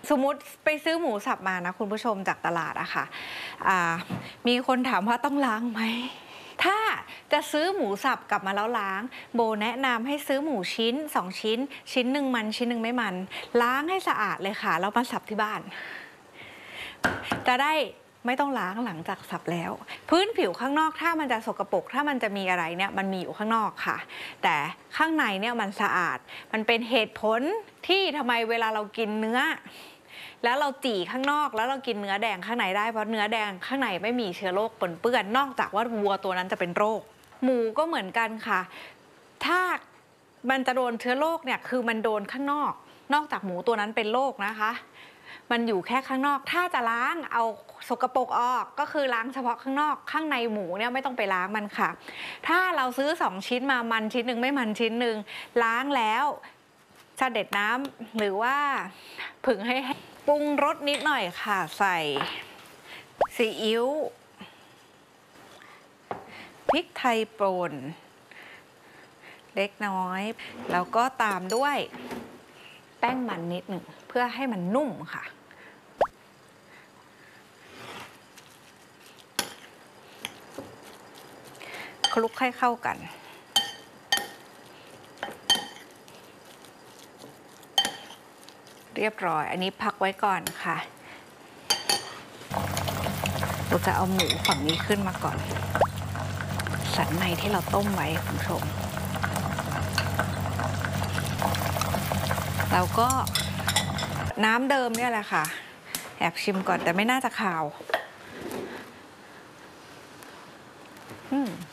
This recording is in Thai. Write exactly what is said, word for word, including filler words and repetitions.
สมมุติไปซื้อหมูสับมานะคุณผู้ชมจากตลาดอะค่ะมีคนถามว่าต้องล้างไหมถ้าจะซื้อหมูสับกลับมาแล้วล้างโบแนะนำให้ซื้อหมูชิ้นสองชิ้นชิ้นหนึ่งมันชิ้นหนึ่งไม่มันล้างให้สะอาดเลยค่ะแล้วมาสับที่บ้านจะได้ไม่ต้องล้างหลังจากสับแล้วพื้นผิวข้างนอกถ้ามันจะสกปรกถ้ามันจะมีอะไรเนี่ยมันมีอยู่ข้างนอกค่ะแต่ข้างในเนี่ยมันสะอาดมันเป็นเหตุผลที่ทำไมเวลาเรากินเนื้อแล้วเราจี่ข้างนอกแล้วเรากินเนื้อแดงข้างในได้เพราะเนื้อแดงข้างในไม่มีเชื้อโรคปนเปื้อนนอกจากว่าวัวตัวนั้นจะเป็นโรคหมูก็เหมือนกันค่ะถ้ามันจะโดนเชื้อโรคเนี่ยคือมันโดนข้างนอกนอกจากหมูตัวนั้นเป็นโรคนะคะมันอยู่แค่ข้างนอกถ้าจะล้างเอาสกปรกออกก็คือล้างเฉพาะข้างนอกข้างในหมูเนี่ยไม่ต้องไปล้างมันค่ะถ้าเราซื้อสองชิ้นมามันชิ้นหนึ่งไม่มันชิ้นหนึ่งล้างแล้วเสด็จน้ำหรือว่าผึ่งให้ปรุงรสนิดหน่อยค่ะใส่ซีอิ๊วพริกไทยป่นเล็กน้อยแล้วก็ตามด้วยแป้งมันนิดหนึ่งเพื่อให้มันนุ่มค่ะคลุกให้เข้ากันเรียบร้อยอันนี้พักไว้ก่อนค่ะเราจะเอาหมูฝั่งนี้ขึ้นมาก่อนสันในที่เราต้มไว้คุณผู้ชมแล้วก็น้ำเดิมเนี่ยแหละค่ะแอบชิมก่อนแต่ไม่น่าจะขาวอืม